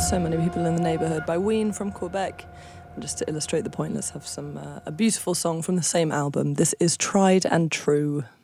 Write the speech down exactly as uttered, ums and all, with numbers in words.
So Many People in the Neighborhood by Ween from Quebec. And just to illustrate the point, let's have some uh, a beautiful song from the same album. This is Tried and True.